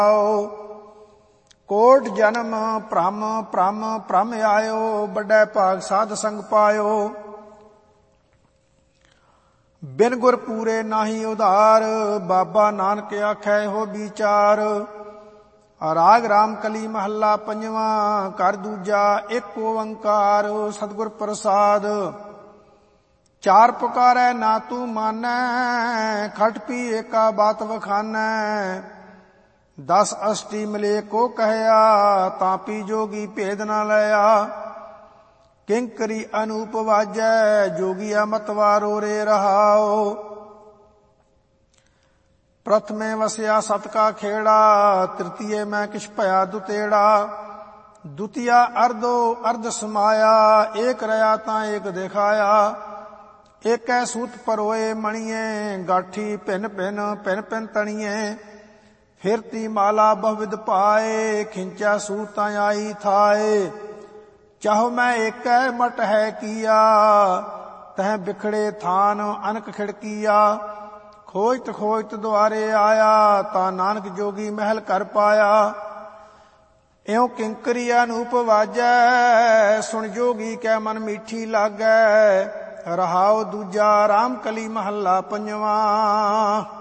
ਕੋਟ ਜਨਮ ਭ੍ਰਮ ਭ੍ਰਮ ਭ੍ਰਮ ਆਇਓ, ਵੱਡਾ ਭਾਗ ਸਾਧ ਸੰਗ ਪਾਇਓ। ਬਿਨ ਗੁਰ ਪੂਰੇ ਨਾਹੀ ਉਧਾਰ, ਬਾਬਾ ਨਾਨਕ ਆਖੈ ਹੋ ਵਿਚਾਰ। ਰਾਗ ਰਾਮ ਕਲੀ ਮਹੱਲਾ ਪੰਜਵਾਂ, ਘਰ ਦੂਜਾ ਇੱਕ ਓੰਕਾਰ। ਸਤਿਗੁਰ ਪ੍ਰਸਾਦ। ਚਾਰ ਪੁਕਾਰੈ ਨਾ ਤੂੰ ਮਾਨੈ, ਖਟ ਪੀ ਏਕਾ ਬਾਤ ਵਖਾਨੈ। 10 ਅਸ਼ਟੀ ਮਿਲੇ ਕੋ ਕਹਿਆ, ਤਾਪੀ ਜੋਗੀ ਭੇਦ ਨਾ ਲਿਆ। ਕਿੰਕਰੀ ਅਨੂਪ ਵਾਜੈ, ਜੋਗੀਆ ਮਤਵਾਰੋ ਰੇ ਰਹਾਓ। ਪ੍ਰਥਮੇ ਵਸਿਆ ਸਤ ਕਾ ਖੇੜਾ, ਤ੍ਰਿਤੀਏ ਮੈਂ ਕਿਛ ਭਇਆ ਦੁਤੇੜਾ। ਦੁਤੀਆ ਅਰਧੋ ਅਰਧ ਸਮਾਇਆ, ਏਕ ਰਹਾ ਤਾਂ ਏਕ ਦਿਖਾਇਆ। ਏਕੈ ਸੂਤ ਪਰੋਏ ਮਣੀਏ, ਗਾਠੀ ਭਿੰਨ ਭਿੰਨ ਭਿੰਨ ਭਿੰਨ ਤਣੀਏ। ਫਿਰਤੀ ਮਾਲਾ ਬਹੁਵਿਧ ਪਾਏ, ਖਿੰਚਾ ਸੂਤਾਂ ਆਈ ਥਾਏ। ਚਾਹੋ ਮੈਂ ਏਕੈ ਮਟ ਹੈ ਕੀਆ, ਤਹ ਬਿਖੜੇ ਥਾਨ ਅਨਕ ਖਿੜਕੀਆ। ਖੋਜਤ ਖੋਜਤ ਦੁਆਰੇ ਆਇਆ, ਤਾਂ ਨਾਨਕ ਜੋਗੀ ਮਹਿਲ ਕਰ ਪਾਇਆ। ਇਉ ਕਿੰਕਰੀ ਅਨੂਪ ਵਾਜੈ, ਸੁਣ ਜੋਗੀ ਕੈ ਮਨ ਮੀਠੀ ਲਾਗੈ। ਰਹਾਉ ਦੂਜਾ ਰਾਮ ਕਲੀ ਮਹੱਲਾ ਪੰਜਵਾਂ।